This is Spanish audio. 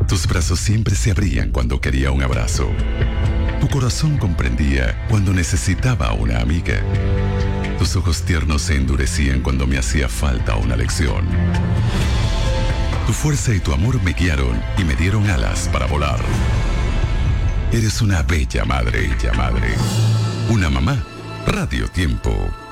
Tus brazos siempre se abrían cuando quería un abrazo. Tu corazón comprendía cuando necesitaba una amiga. Tus ojos tiernos se endurecían cuando me hacía falta una lección. Tu fuerza y tu amor me guiaron y me dieron alas para volar. Eres una bella madre, una mamá. Radio Tiempo.